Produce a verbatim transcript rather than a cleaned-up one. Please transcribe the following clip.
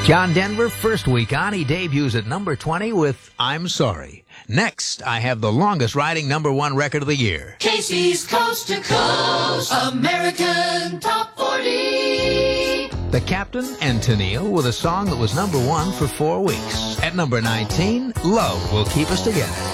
John Denver, first week on, he debuts at number twenty with I'm Sorry. Next, I have the longest-riding number one record of the year. Casey's Coast to Coast American Top forty. The Captain and Tennille with a song that was number one for four weeks. At number nineteen, Love Will Keep Us Together.